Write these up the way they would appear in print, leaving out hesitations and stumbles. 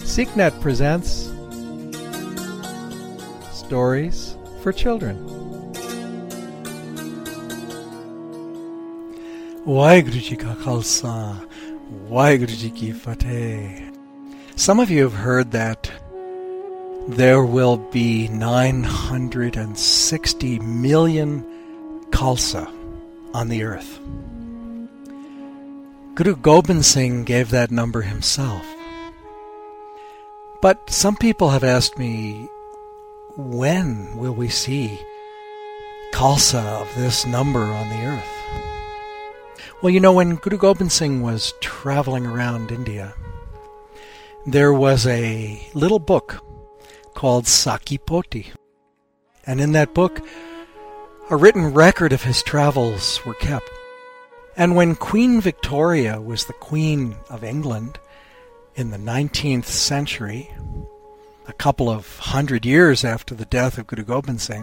SeekNet presents Stories for Children. Waheguru Ji Ka Khalsa, Waheguru Ji Ki Fateh. Some of you have heard that there will be 960 million Khalsa on the earth. Guru Gobind Singh gave that number himself. But some people have asked me, when will we see Khalsa of this number on the earth? Well, you know, when Guru Gobind Singh was traveling around India, there was a little book called Sakhi Poti. And in that book, a written record of his travels were kept. And when Queen Victoria was the Queen of England in the 19th century, a couple of hundred years after the death of Guru Gobind Singh,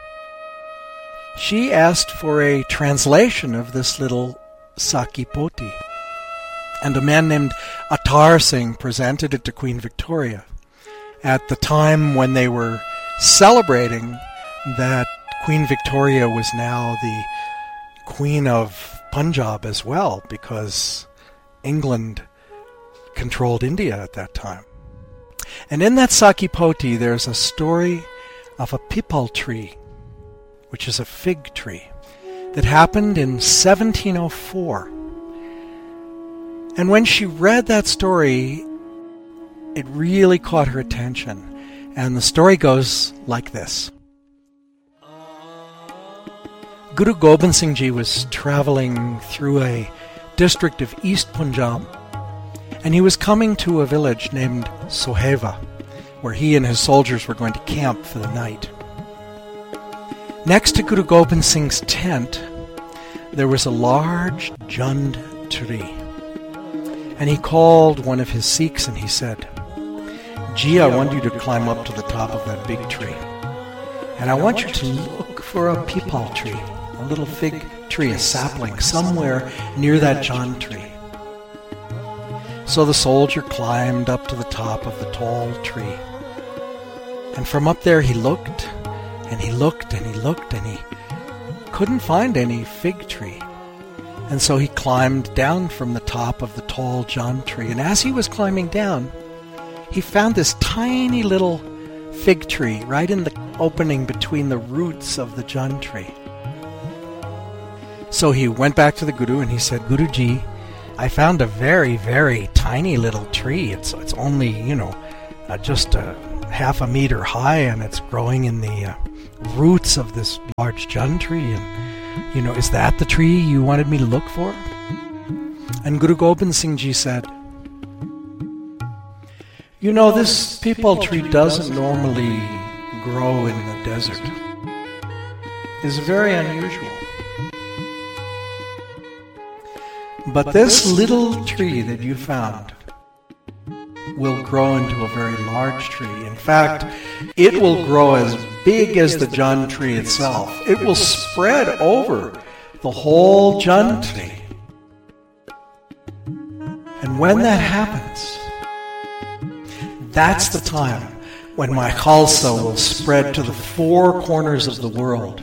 she asked for a translation of this little Sakhi Poti. And a man named Attar Singh presented it to Queen Victoria at the time when they were celebrating that Queen Victoria was now the Queen of Punjab as well, because England controlled India at that time. And in that Sakhi Poti, there's a story of a pipal tree, which is a fig tree, that happened in 1704. And when she read that story, it really caught her attention. And the story goes like this. Guru Gobind Singh Ji was traveling through a district of East Punjab, and he was coming to a village named Soheva, where he and his soldiers were going to camp for the night. Next to Guru Gobind Singh's tent, there was a large jund tree. And he called one of his Sikhs and he said, "Ji, I want you to climb up to the top of that big tree. And I want you to look for a pipal tree, a little fig tree, a sapling, somewhere near that jand tree." So the soldier climbed up to the top of the tall tree. And from up there he looked, and he looked, and he looked, and he couldn't find any fig tree. And so he climbed down from the top of the tall jand tree. And as he was climbing down, he found this tiny little fig tree right in the opening between the roots of the jand tree. So he went back to the Guru and he said, "Guruji, I found a very, very tiny little tree. It's only, just a half a meter high, and it's growing in the roots of this large jand tree. And, is that the tree you wanted me to look for?" And Guru Gobind Singh Ji said, "This pipal tree doesn't normally grow in the desert. It's very unusual. But this little tree that you found will grow into a very large tree. In fact, it will grow as big as the jand tree itself. It will spread over the whole jand tree. And when that happens, that's the time when my Khalsa will spread to the four corners of the world.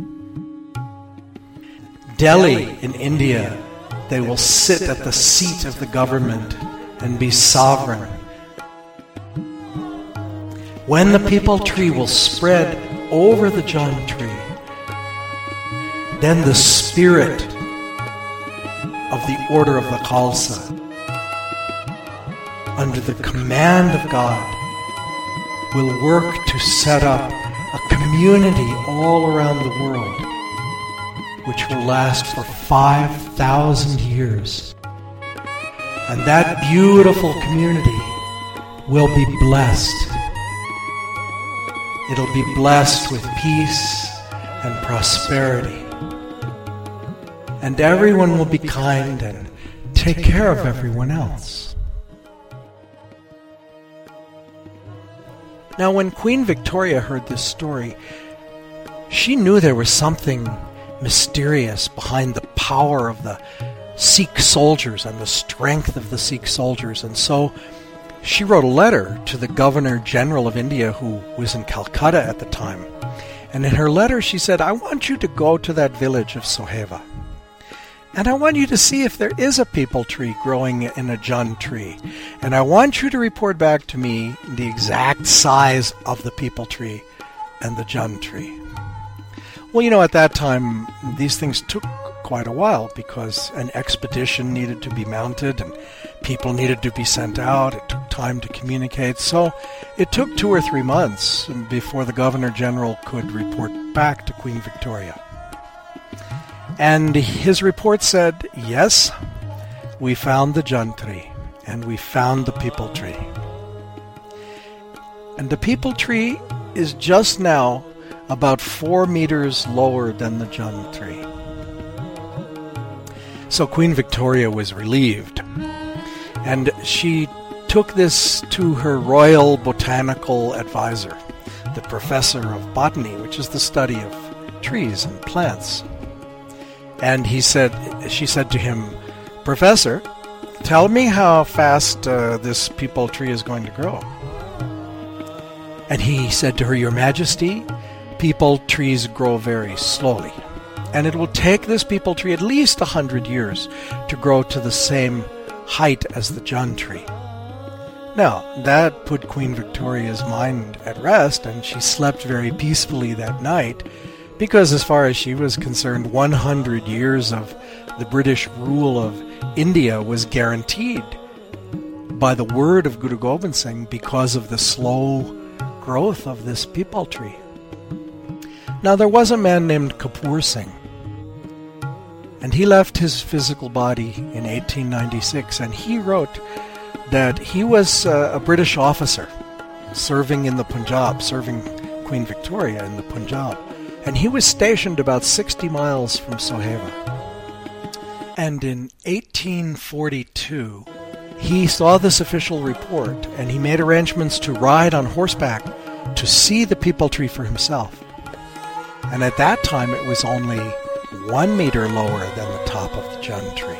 Delhi in India, they will sit at the seat of the government and be sovereign. When the pipal tree will spread over the jand tree, then the spirit of the order of the Khalsa, under the command of God, will work to set up a community all around the world, which will last for 5,000 years. And that beautiful community will be blessed. It'll be blessed with peace and prosperity. And everyone will be kind and take care of everyone else." Now, when Queen Victoria heard this story, she knew there was something mysterious behind the power of the Sikh soldiers and the strength of the Sikh soldiers. And so she wrote a letter to the Governor General of India, who was in Calcutta at the time. And in her letter she said, I want you to go to that village of Soheva. And I want you to see if there is a peepal tree growing in a jun tree. And I want you to report back to me the exact size of the peepal tree and the jun tree. Well, at that time, these things took quite a while because an expedition needed to be mounted and people needed to be sent out. It took time to communicate. So it took 2 or 3 months before the Governor General could report back to Queen Victoria. And his report said, yes, we found the jun tree and we found the peepal tree. And the peepal tree is just now about 4 meters lower than the jun tree. So Queen Victoria was relieved, and she took this to her royal botanical advisor, the professor of botany, which is the study of trees and plants. And she said to him, Professor, tell me how fast this peepal tree is going to grow. And he said to her, Your Majesty, peepal trees grow very slowly, and it will take this peepal tree at least 100 years to grow to the same height as the jun tree. Now, that put Queen Victoria's mind at rest, and she slept very peacefully that night, because as far as she was concerned, 100 years of the British rule of India was guaranteed by the word of Guru Gobind Singh because of the slow growth of this peepal tree. Now, there was a man named Kapoor Singh, and he left his physical body in 1896, and he wrote that he was a British officer serving in the Punjab, serving Queen Victoria in the Punjab, and he was stationed about 60 miles from Soheva. And in 1842, he saw this official report, and he made arrangements to ride on horseback to see the peepal tree for himself. And at that time it was only 1 meter lower than the top of the jun tree.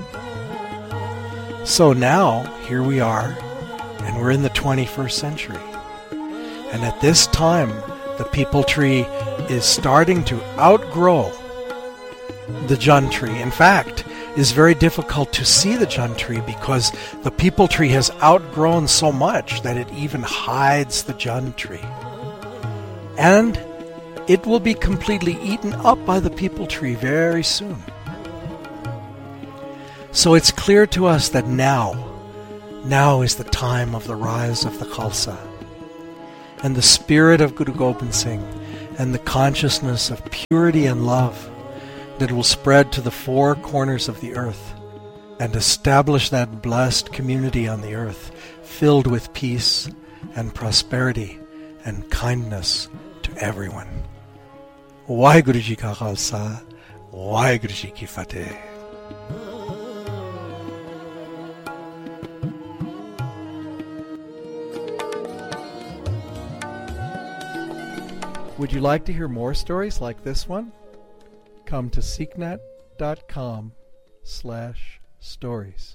So now, here we are, and we're in the 21st century. And at this time, the peepal tree is starting to outgrow the jun tree. In fact, it's very difficult to see the jun tree because the peepal tree has outgrown so much that it even hides the jun tree. And it will be completely eaten up by the peepal tree very soon. So it's clear to us that now is the time of the rise of the Khalsa. And the spirit of Guru Gobind Singh and the consciousness of purity and love that will spread to the 4 corners of the earth and establish that blessed community on the earth filled with peace and prosperity and kindness to everyone. Waheguru Ji Ka Khalsa, Waheguru Ji Ki Fateh. Would you like to hear more stories like this one? Come to seeknet.com/stories.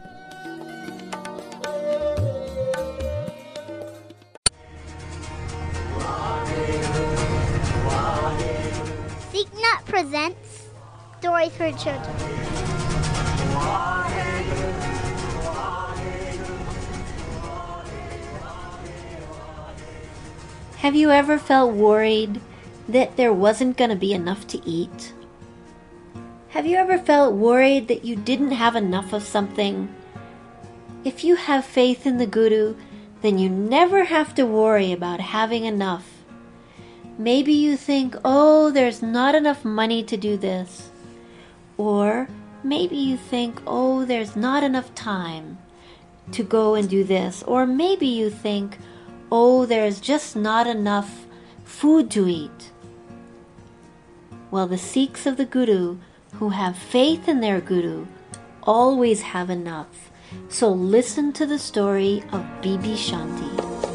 SeekNet presents Stories for Children. Have you ever felt worried that there wasn't going to be enough to eat? Have you ever felt worried that you didn't have enough of something? If you have faith in the Guru, then you never have to worry about having enough. Maybe you think, oh, there's not enough money to do this. Or maybe you think, oh, there's not enough time to go and do this. Or maybe you think, oh, there's just not enough food to eat. Well, the Sikhs of the Guru who have faith in their Guru always have enough. So listen to the story of Bibi Shanti.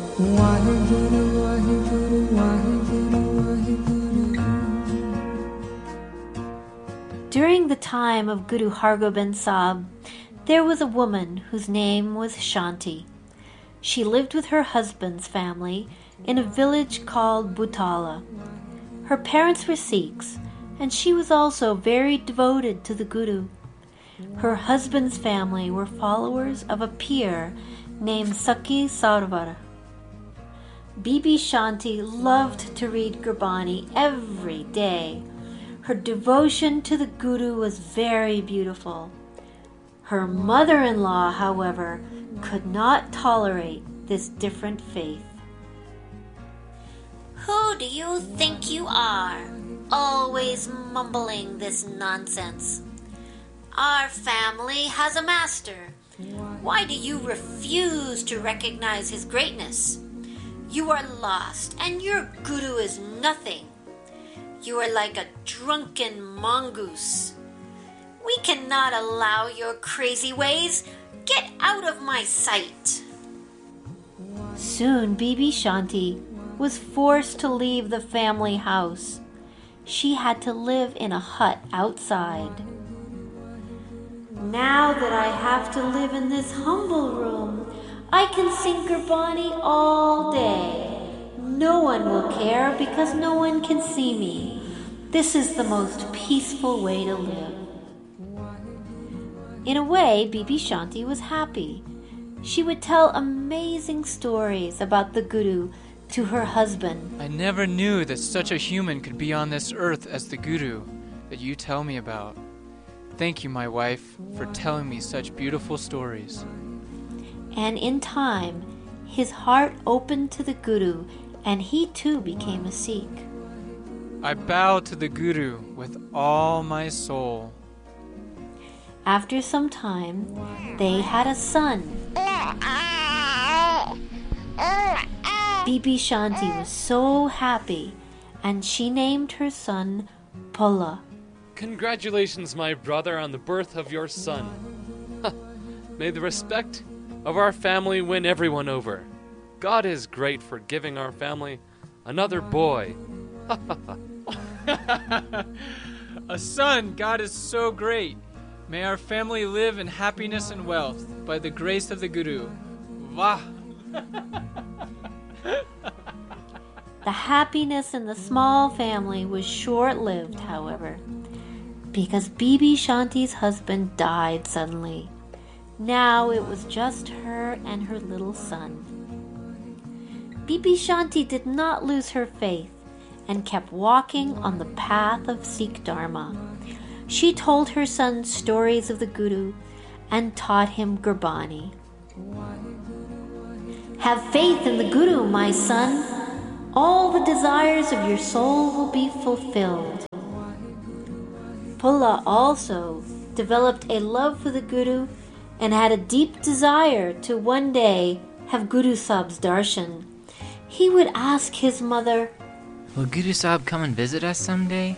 During the time of Guru Hargobind Sahib, there was a woman whose name was Shanti. She lived with her husband's family in a village called Butala. Her parents were Sikhs, and she was also very devoted to the Guru. Her husband's family were followers of a peer named Sakhi Sarwar. Bibi Shanti loved to read Gurbani every day. Her devotion to the Guru was very beautiful. Her mother-in-law, however, could not tolerate this different faith. Who do you think you are, always mumbling this nonsense? Our family has a master. Why do you refuse to recognize his greatness? You are lost, and your Guru is nothing. You are like a drunken mongoose. We cannot allow your crazy ways. Get out of my sight. Soon Bibi Shanti was forced to leave the family house. She had to live in a hut outside. Now that I have to live in this humble room, I can sing Gurbani all day. No one will care because no one can see me. This is the most peaceful way to live. In a way, Bibi Shanti was happy. She would tell amazing stories about the Guru to her husband. I never knew that such a human could be on this earth as the Guru that you tell me about. Thank you, my wife, for telling me such beautiful stories. And in time, his heart opened to the Guru, and he too became a Sikh. I bow to the Guru with all my soul. After some time, they had a son. Bibi Shanti was so happy, and she named her son Pulla. Congratulations, my brother, on the birth of your son. May the respect of our family win everyone over. God is great for giving our family another boy. A son, God is so great. May our family live in happiness and wealth by the grace of the Guru. Vah! The happiness in the small family was short-lived, however, because Bibi Shanti's husband died suddenly. Now it was just her and her little son. Bibi Shanti did not lose her faith and kept walking on the path of Sikh Dharma. She told her son stories of the Guru and taught him Gurbani. Have faith in the Guru, my son. All the desires of your soul will be fulfilled. Pulla also developed a love for the Guru and had a deep desire to one day have Guru Sahib's darshan. He would ask his mother, "Will Guru Sahib come and visit us someday?"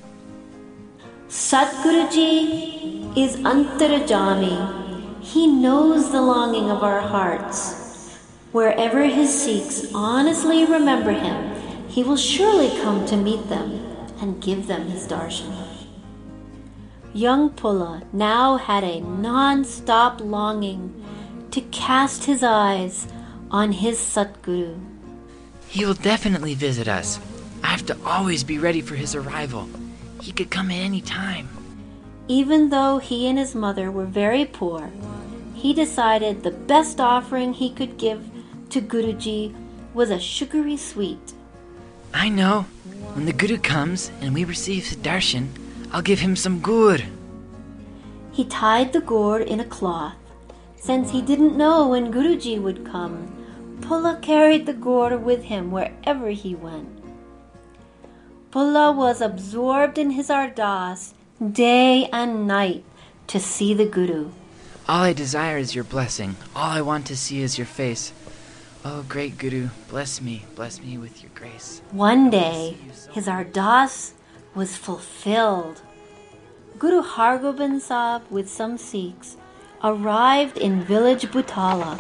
Satguruji is Antarjami. He knows the longing of our hearts. Wherever his Sikhs honestly remember him, he will surely come to meet them and give them his darshan. Young Pulla now had a non-stop longing to cast his eyes on his Satguru. He will definitely visit us. I have to always be ready for his arrival. He could come at any time. Even though he and his mother were very poor, he decided the best offering he could give to Guruji was a sugary sweet. I know. When the Guru comes and we receive his darshan, I'll give him some gur. He tied the gourd in a cloth. Since he didn't know when Guruji would come, Pulla carried the gourd with him wherever he went. Pulla was absorbed in his ardas day and night to see the Guru. All I desire is your blessing. All I want to see is your face. Oh, great Guru, bless me with your grace. One day, his ardas was fulfilled. Guru Hargobind Sahib, with some Sikhs, arrived in village Butala.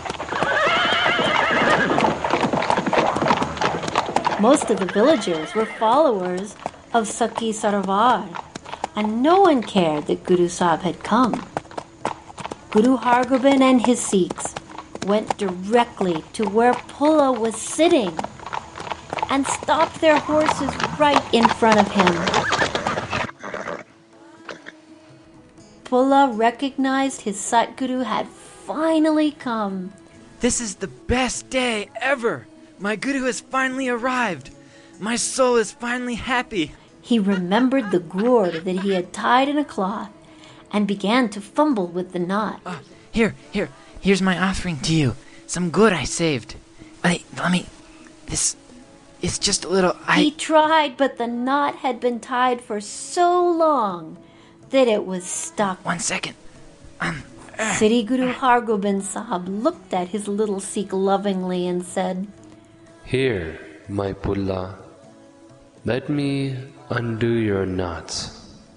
Most of the villagers were followers of Sakhi Sarwar, and no one cared that Guru Sahib had come. Guru Hargobind and his Sikhs went directly to where Pulla was sitting and stopped their horses right in front of him. Pulla recognized his Satguru had finally come. This is the best day ever! My Guru has finally arrived! My soul is finally happy! He remembered the gourd that he had tied in a cloth and began to fumble with the knot. Here's my offering to you. Some good I saved. This is just a little, He tried, but the knot had been tied for so long that it was stuck. 1 second. Sri Guru Hargobind Sahib looked at his little Sikh lovingly and said, Here, my Pulla, let me undo your knots.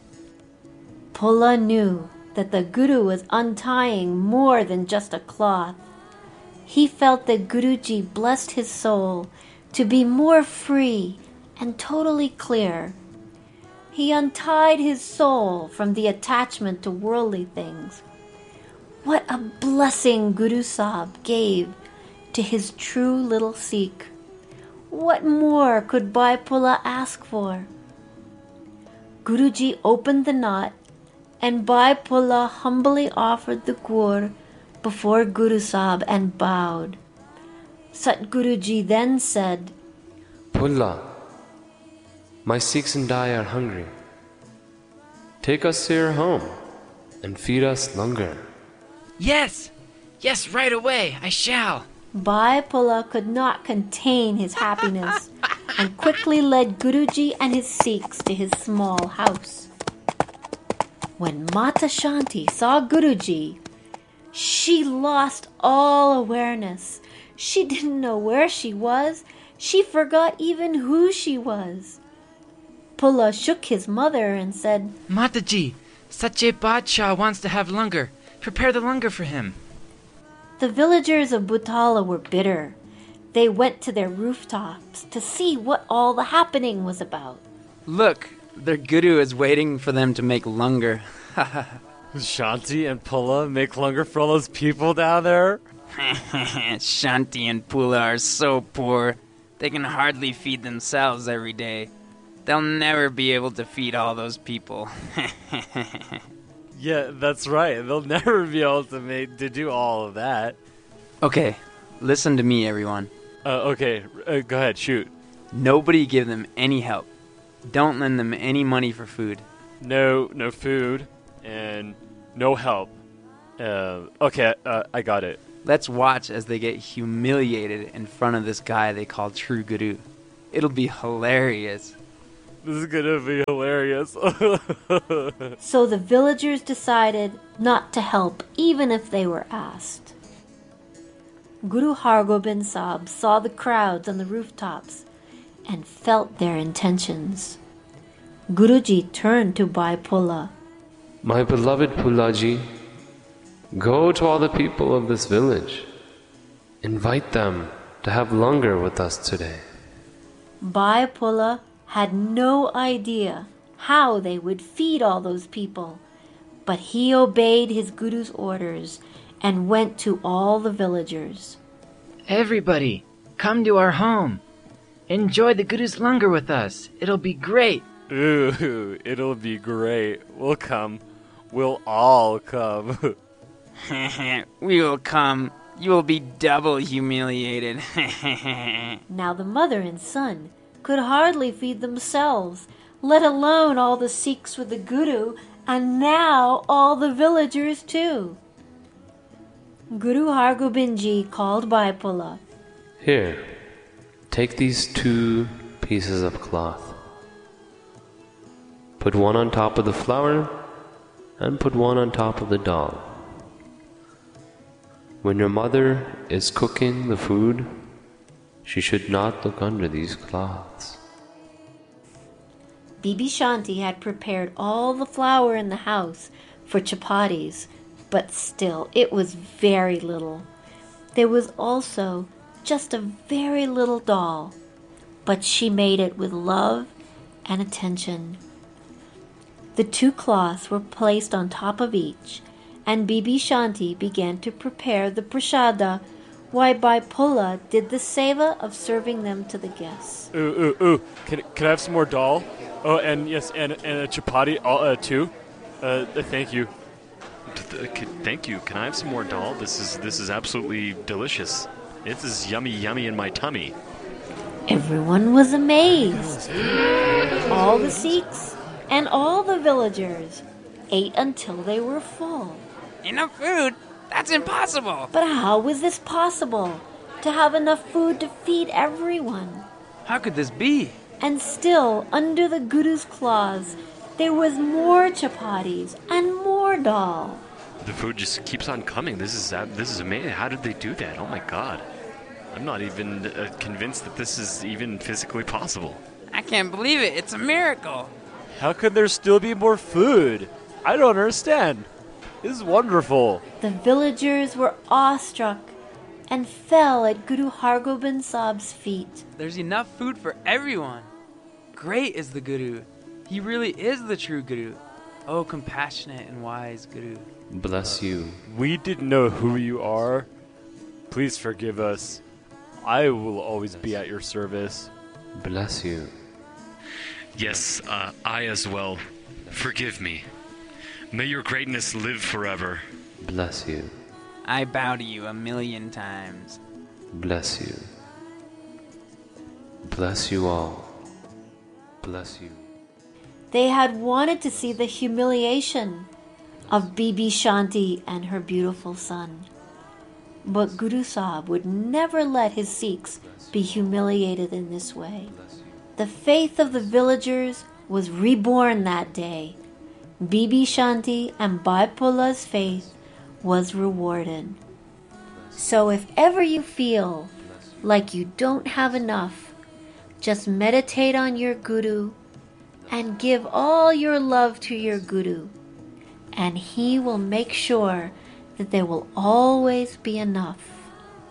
Pulla knew that the Guru was untying more than just a cloth. He felt that Guruji blessed his soul to be more free and totally clear. He untied his soul from the attachment to worldly things. What a blessing Guru Sahib gave to his true little Sikh. What more could Bhai Pulla ask for? Guruji opened the knot, and Bhai Pulla humbly offered the gur before Guru Sahib and bowed. Satguruji then said, Pulla, my Sikhs and I are hungry. Take us to your home and feed us langar. Yes, right away, I shall. Bhai Pulla could not contain his happiness and quickly led Guruji and his Sikhs to his small house. When Mata Shanti saw Guruji, she lost all awareness. She didn't know where she was. She forgot even who she was. Pulla shook his mother and said, Mataji, Sache Badshah wants to have langar. Prepare the langar for him. The villagers of Butala were bitter. They went to their rooftops to see what all the happening was about. Look, their Guru is waiting for them to make langar. Shanti and Pulla make langar for all those people down there? Shanti and Pulla are so poor, they can hardly feed themselves every day. They'll never be able to feed all those people. Yeah, that's right. They'll never be able to do all of that. Okay, listen to me, everyone. Okay, go ahead, shoot. Nobody give them any help. Don't lend them any money for food. No food, and no help. Okay, I got it. Let's watch as they get humiliated in front of this guy they call True Guru. It'll be hilarious. This is gonna be hilarious. So the villagers decided not to help even if they were asked. Guru Hargobind Sahib saw the crowds on the rooftops and felt their intentions. Guruji turned to Bhai Pulla. My beloved Pullaji, go to all the people of this village. Invite them to have langar with us today. Bhai Pulla had no idea how they would feed all those people, but he obeyed his Guru's orders and went to all the villagers. Everybody, come to our home. Enjoy the Guru's langar with us. It'll be great. Ooh, it'll be great. We'll come. We'll all come. We will come. You will be double humiliated. Now the mother and son could hardly feed themselves, let alone all the Sikhs with the Guru, and now all the villagers too. Guru Hargobind Ji called Bhai Pulla. Here, take these 2 pieces of cloth. Put one on top of the flower, and put one on top of the dal. When your mother is cooking the food, she should not look under these cloths. Bibi Shanti had prepared all the flour in the house for chapatis, but still it was very little. There was also just a very little dal, but she made it with love and attention. The 2 cloths were placed on top of each, and Bibi Shanti began to prepare the prashada, while Baipola did the seva of serving them to the guests. Ooh. Can I have some more dal? Oh, and yes, and a chapati too. Thank you. Thank you. Can I have some more dal? This is absolutely delicious. This is yummy in my tummy. Everyone was amazed. All the Sikhs and all the villagers ate until they were full. Enough food? That's impossible. But how was this possible? To have enough food to feed everyone? How could this be? And still, under the Guru's claws, there was more chapatis and more dal. The food just keeps on coming. This is amazing. How did they do that? Oh my God. I'm not even convinced that this is even physically possible. I can't believe it. It's a miracle. How could there still be more food? I don't understand. This is wonderful. The villagers were awestruck and fell at Guru Hargobind Sahib's feet. There's enough food for everyone. Great is the Guru. He really is the true Guru. Oh, compassionate and wise Guru. Bless you. We didn't know who you are. Please forgive us. I will always be at your service. Bless you. Yes, I as well. Forgive me. May your greatness live forever. Bless you. I bow to you 1,000,000 times. Bless you. Bless you all. Bless you. They had wanted to see the humiliation of Bibi Shanti and her beautiful son. But Guru Sahib would never let his Sikhs be humiliated in this way. The faith of the villagers was reborn that day. Bibi Shanti and Baipola's faith was rewarded. So if ever you feel like you don't have enough, just meditate on your Guru and give all your love to your Guru, and he will make sure that there will always be enough.